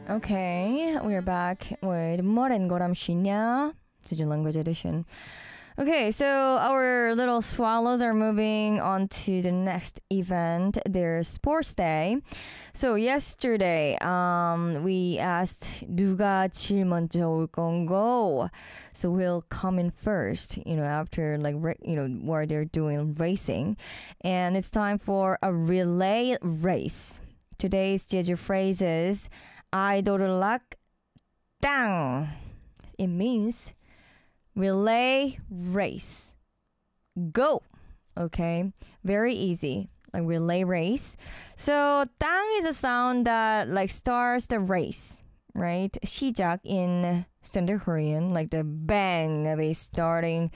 Okay, we're back with Moren Goram Shinya, Jeju Language Edition. Okay, so our little swallows are moving on to the next event, their sports day. So yesterday, we asked 누가 제일 먼저 올 건가? So we'll come in first, after where they're doing racing. And it's time for a relay race. Today's Jeju phrase is 아이돌락 땅. It means relay race. Go. Okay. Very easy. Like relay race. So 땅 is a sound that starts the race, right? 시작 in Standard Korean, like the bang of a starting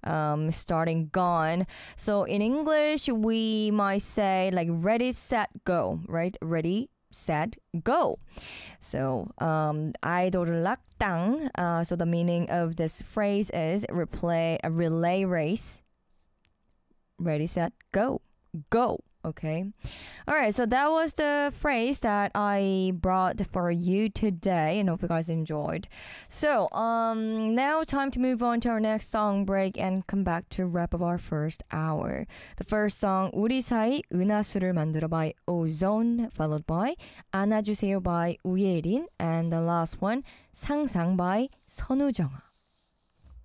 gun. So in English, we might say ready, set, go, right? Ready, set, go. So 아이돌락 땅. So the meaning of this phrase is a relay race. Ready, set, go. Go. Okay. All right. So that was the phrase that I brought for you today, and hope you guys enjoyed. So now time to move on to our next song break and come back to wrap up our first hour. The first song 우리 사이 은하수를 만들어 by Ozone, followed by 안아주세요 by 우예린, and the last one 상상 by 선우정아.